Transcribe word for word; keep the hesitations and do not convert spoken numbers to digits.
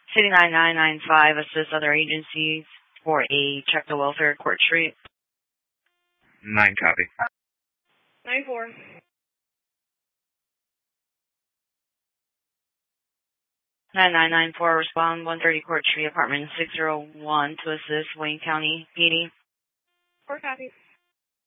City nine nine nine five assists other agencies for a check the welfare Court Street. Nine copy. Nine four. nine nine nine four, respond one thirty Court Street, apartment six oh one to assist Wayne County P D. Four copy.